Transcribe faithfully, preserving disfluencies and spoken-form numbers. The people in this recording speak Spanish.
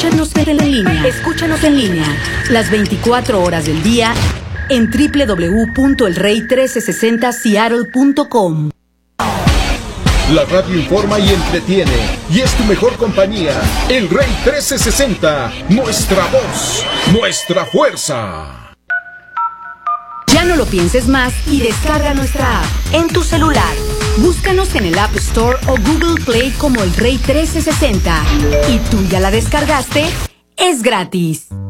Escúchanos en línea. Escúchanos en línea. Las veinticuatro horas del día en doble u doble u doble u punto el rey trece sesenta seattle punto com. La radio informa y entretiene, y es tu mejor compañía. El Rey trece sesenta, nuestra voz, nuestra fuerza. Ya no lo pienses más y descarga nuestra app en tu celular. Búscanos en el App Store o Google Play como El Rey trece sesenta. ¿Y tú ya la descargaste? Es gratis.